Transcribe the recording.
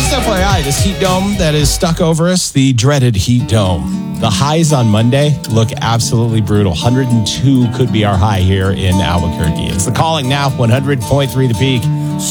Just FYI, this heat dome that is stuck over us, the dreaded heat dome. The highs on Monday look absolutely brutal. 102 could be our high here in Albuquerque. It's The Calling now, 100.3 The Peak.